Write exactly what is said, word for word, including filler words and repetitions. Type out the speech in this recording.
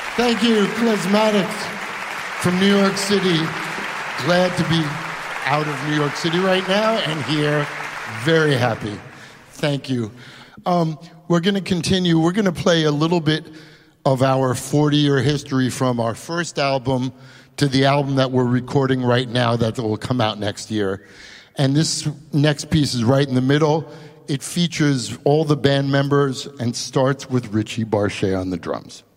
Thank you, Klezmatics from New York City. Glad to be out of New York City right now and here. Very happy. Thank you. Um, we're going to continue. We're going to play a little bit of our forty-year history from our first album to the album that we're recording right now that will come out next year. And this next piece is right in the middle. It features all the band members and starts with Richie Barchet on the drums.